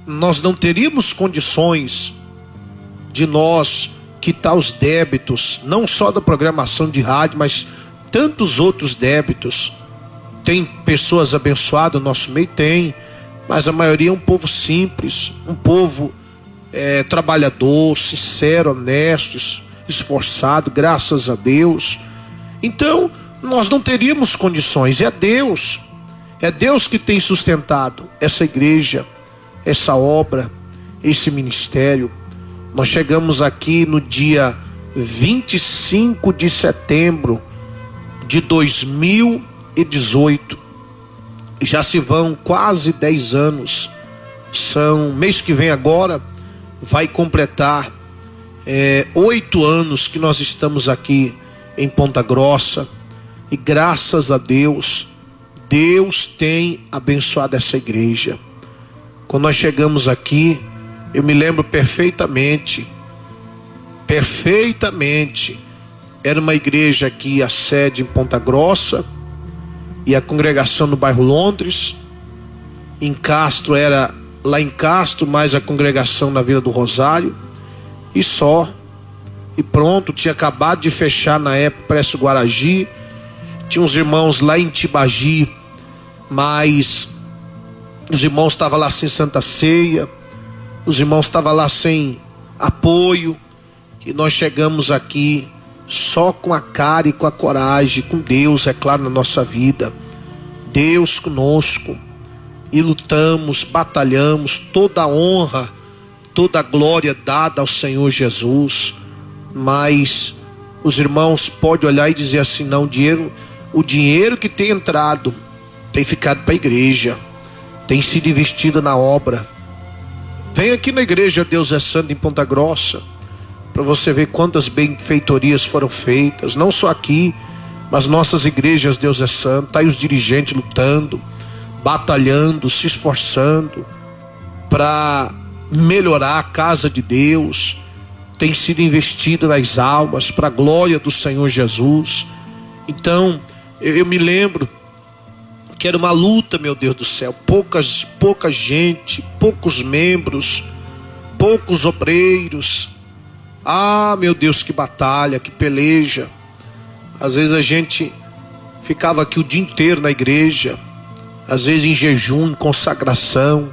nós não teríamos condições de nós quitar os débitos, não só da programação de rádio, mas tantos outros débitos. Tem pessoas abençoadas no nosso meio? Tem, mas a maioria é um povo simples, um povo trabalhador, sincero, honesto, esforçado, graças a Deus. Então nós não teríamos condições. É Deus que tem sustentado essa igreja, essa obra, esse ministério. Nós chegamos aqui no dia 25 de setembro de 2018. Já se vão quase 10 anos. Mês que vem agora vai completar 8 anos que nós estamos aqui em Ponta Grossa. E graças a Deus, Deus tem abençoado essa igreja. Quando nós chegamos aqui, eu me lembro perfeitamente. Era uma igreja aqui, a sede em Ponta Grossa, e a congregação no bairro Londres. Em Castro era lá em Castro, mais a congregação na Vila do Rosário, e só. E pronto, tinha acabado de fechar na época Preço Guaragi. Tinha uns irmãos lá em Tibagi, mas os irmãos estavam lá sem Santa Ceia, os irmãos estavam lá sem apoio. E nós chegamos aqui só com a cara e com a coragem, com Deus, é claro, na nossa vida. Deus conosco. E lutamos, batalhamos, toda a honra, toda a glória dada ao Senhor Jesus. Mas os irmãos podem olhar e dizer assim: não, o dinheiro que tem entrado tem ficado para a igreja, tem sido investido na obra. Vem aqui na igreja Deus é Santo em Ponta Grossa, para você ver quantas benfeitorias foram feitas, não só aqui, mas nossas igrejas Deus é Santo. Tá aí os dirigentes lutando, batalhando, se esforçando para melhorar a casa de Deus. Tem sido investido nas almas para a glória do Senhor Jesus. Então eu me lembro que era uma luta, meu Deus do céu, pouca gente, poucos membros, poucos obreiros. Ah, meu Deus, que batalha, que peleja. Às vezes a gente ficava aqui o dia inteiro na igreja, às vezes em jejum, em consagração.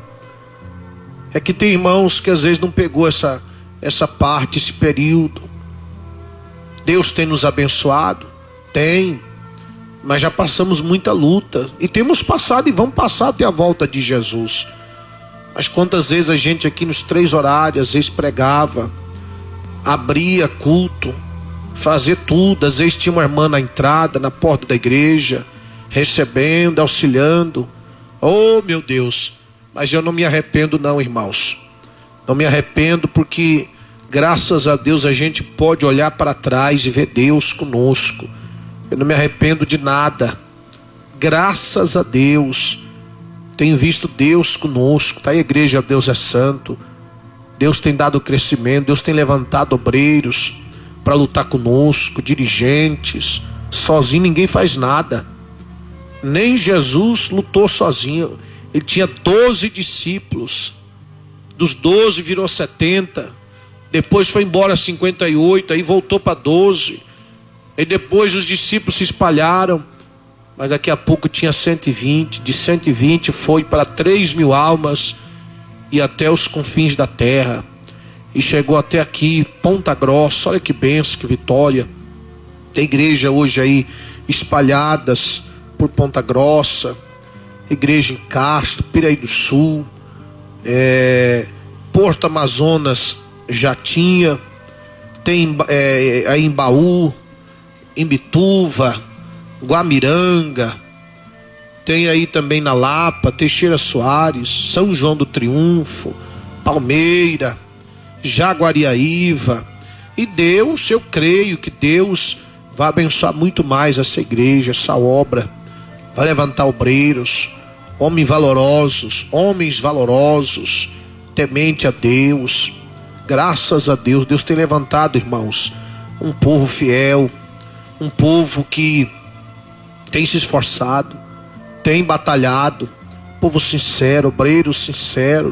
É que tem irmãos que às vezes não pegou essa parte, esse período. Deus tem nos abençoado? Tem, mas já passamos muita luta, e temos passado e vamos passar até a volta de Jesus. Mas quantas vezes a gente aqui nos 3 horários, às vezes pregava, abria culto, fazia tudo. Às vezes tinha uma irmã na entrada, na porta da igreja, recebendo, auxiliando. Oh, meu Deus! Mas eu não me arrependo não, irmãos. Não me arrependo, porque graças a Deus a gente pode olhar para trás e ver Deus conosco. Eu não me arrependo de nada. Graças a Deus tenho visto Deus conosco. Tá aí a igreja Deus é Santo. Deus tem dado crescimento, Deus tem levantado obreiros para lutar conosco, dirigentes. Sozinho ninguém faz nada. Nem Jesus lutou sozinho. Ele tinha 12 discípulos. Dos 12 virou 70. Depois foi embora 58. Aí voltou para 12. E depois os discípulos se espalharam. Mas daqui a pouco tinha 120. De 120 foi para 3.000 almas. E até os confins da terra. E chegou até aqui, Ponta Grossa. Olha que bênção, que vitória. Tem igreja hoje aí espalhadas por Ponta Grossa. Igreja em Castro, Piraí do Sul, Porto Amazonas já tinha. Tem aí em Baú, em Bituva, Guamiranga. Tem aí também na Lapa, Teixeira Soares, São João do Triunfo, Palmeira, Jaguariaíva. E Deus, eu creio que Deus vai abençoar muito mais essa igreja, essa obra. Vai levantar obreiros, homens valorosos, temente a Deus. Graças a Deus, Deus tem levantado, irmãos, um povo fiel, um povo que tem se esforçado, tem batalhado, povo sincero, obreiros sinceros.